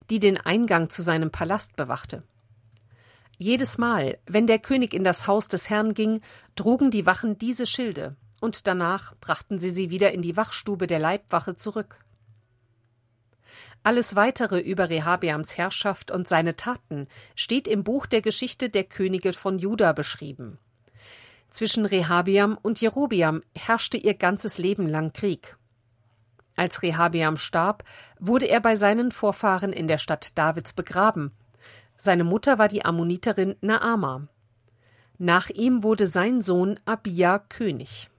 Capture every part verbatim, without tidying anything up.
die den Eingang zu seinem Palast bewachte. Jedes Mal, wenn der König in das Haus des Herrn ging, trugen die Wachen diese Schilde, und danach brachten sie sie wieder in die Wachstube der Leibwache zurück. Alles Weitere über Rehabeams Herrschaft und seine Taten steht im Buch der Geschichte der Könige von Juda beschrieben. Zwischen Rehabeam und Jerobeam herrschte ihr ganzes Leben lang Krieg. Als Rehabeam starb, wurde er bei seinen Vorfahren in der Stadt Davids begraben. Seine Mutter war die Ammoniterin Naama. Nach ihm wurde sein Sohn Abija König.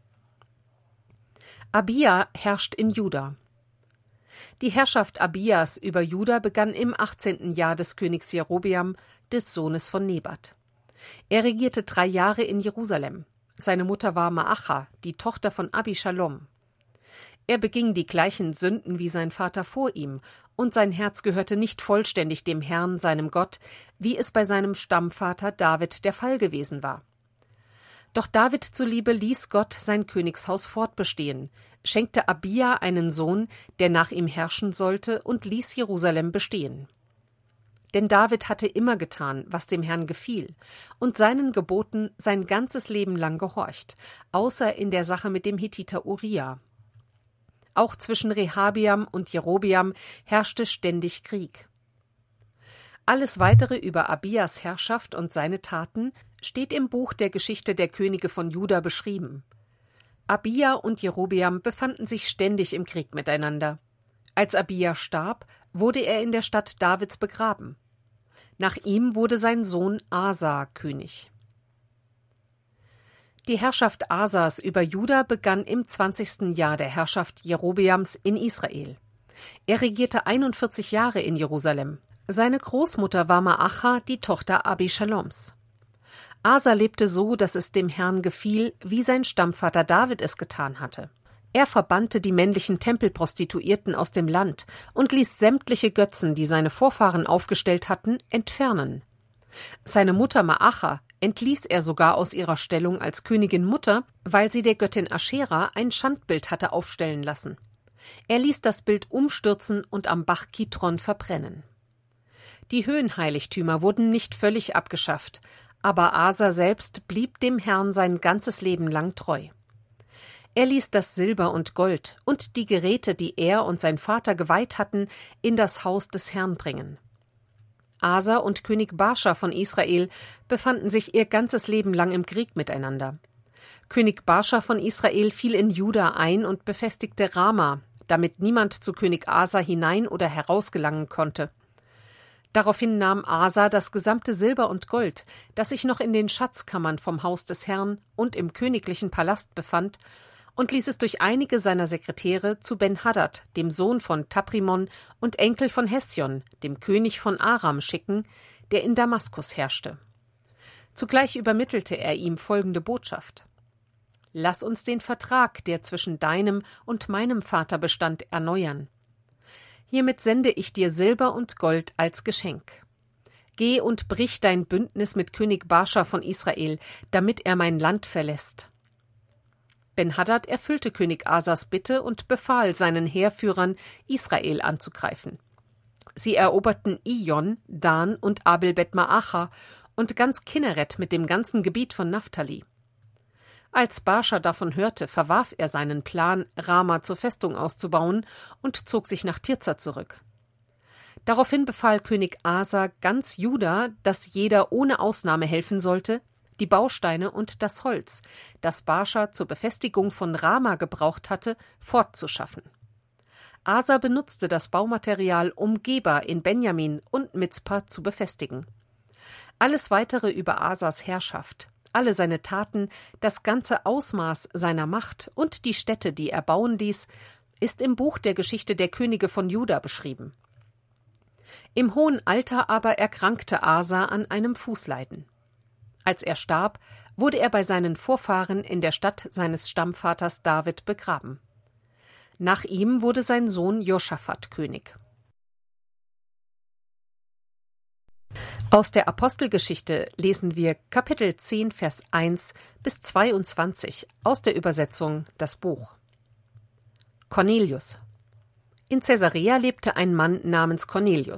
Abija herrscht in Juda. Die Herrschaft Abijas über Juda begann im achtzehnten Jahr des Königs Jerobeam, des Sohnes von Nebat. Er regierte drei Jahre in Jerusalem. Seine Mutter war Maacha, die Tochter von Abishalom. Er beging die gleichen Sünden wie sein Vater vor ihm, und sein Herz gehörte nicht vollständig dem Herrn, seinem Gott, wie es bei seinem Stammvater David der Fall gewesen war. Doch David zuliebe ließ Gott sein Königshaus fortbestehen, schenkte Abija einen Sohn, der nach ihm herrschen sollte, und ließ Jerusalem bestehen. Denn David hatte immer getan, was dem Herrn gefiel, und seinen Geboten sein ganzes Leben lang gehorcht, außer in der Sache mit dem Hethiter Uria. Auch zwischen Rehabeam und Jerobeam herrschte ständig Krieg. Alles Weitere über Abijas Herrschaft und seine Taten steht im Buch der Geschichte der Könige von Juda beschrieben. Abija und Jerobeam befanden sich ständig im Krieg miteinander. Als Abija starb, wurde er in der Stadt Davids begraben. Nach ihm wurde sein Sohn Asa König. Die Herrschaft Asas über Juda begann im zwanzigsten Jahr der Herrschaft Jerobeams in Israel. Er regierte einundvierzig Jahre in Jerusalem. Seine Großmutter war Maacha, die Tochter Abishaloms. Asa lebte so, dass es dem Herrn gefiel, wie sein Stammvater David es getan hatte. Er verbannte die männlichen Tempelprostituierten aus dem Land und ließ sämtliche Götzen, die seine Vorfahren aufgestellt hatten, entfernen. Seine Mutter Maacha entließ er sogar aus ihrer Stellung als Königin Mutter, weil sie der Göttin Aschera ein Schandbild hatte aufstellen lassen. Er ließ das Bild umstürzen und am Bach Kidron verbrennen. Die Höhenheiligtümer wurden nicht völlig abgeschafft, aber Asa selbst blieb dem Herrn sein ganzes Leben lang treu. Er ließ das Silber und Gold und die Geräte, die er und sein Vater geweiht hatten, in das Haus des Herrn bringen. Asa und König Baascha von Israel befanden sich ihr ganzes Leben lang im Krieg miteinander. König Baascha von Israel fiel in Juda ein und befestigte Rama, damit niemand zu König Asa hinein oder herausgelangen konnte. Daraufhin nahm Asa das gesamte Silber und Gold, das sich noch in den Schatzkammern vom Haus des Herrn und im königlichen Palast befand, und ließ es durch einige seiner Sekretäre zu Ben-Hadad, dem Sohn von Taprimon und Enkel von Hesjon, dem König von Aram, schicken, der in Damaskus herrschte. Zugleich übermittelte er ihm folgende Botschaft: »Lass uns den Vertrag, der zwischen deinem und meinem Vater bestand, erneuern. Hiermit sende ich dir Silber und Gold als Geschenk. Geh und brich dein Bündnis mit König Baascha von Israel, damit er mein Land verlässt.« Ben-Hadad erfüllte König Asas Bitte und befahl seinen Heerführern, Israel anzugreifen. Sie eroberten Ijon, Dan und Abel-Bet-Maacha und ganz Kinneret mit dem ganzen Gebiet von Naphtali. Als Baascha davon hörte, verwarf er seinen Plan, Rama zur Festung auszubauen, und zog sich nach Tirza zurück. Daraufhin befahl König Asa ganz Juda, dass jeder ohne Ausnahme helfen sollte, die Bausteine und das Holz, das Baascha zur Befestigung von Rama gebraucht hatte, fortzuschaffen. Asa benutzte das Baumaterial, um Geba in Benjamin und Mizpa zu befestigen. Alles Weitere über Asas Herrschaft, alle seine Taten, das ganze Ausmaß seiner Macht und die Städte, die er bauen ließ, ist im Buch der Geschichte der Könige von Juda beschrieben. Im hohen Alter aber erkrankte Asa an einem Fußleiden. Als er starb, wurde er bei seinen Vorfahren in der Stadt seines Stammvaters David begraben. Nach ihm wurde sein Sohn Joschafat König. Aus der Apostelgeschichte lesen wir Kapitel zehn, Vers eins bis zweiundzwanzig aus der Übersetzung Das Buch. Cornelius. In Caesarea lebte ein Mann namens Cornelius.